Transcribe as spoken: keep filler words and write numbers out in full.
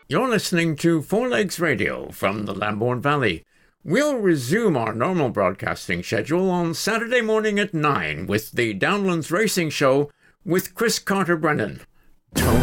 You're listening to Four Legs Radio from the Lambourne Valley. We'll resume our normal broadcasting schedule on Saturday morning at nine with the Downlands Racing Show with Chris Carter-Brennan. Don't